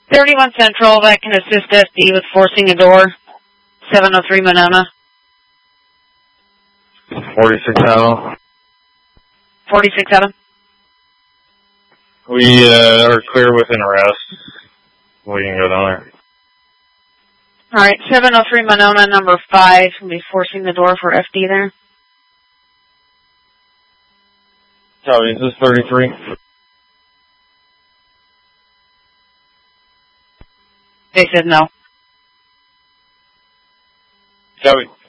31 Central, that can assist FD with forcing a door. 703 Monona. 46 Adam. 46 Adam. We are clear within arrest. We can go down there. Alright, 703 Monona, number 5, will be forcing the door for FD there. Copy, is this 33? They said no. Copy.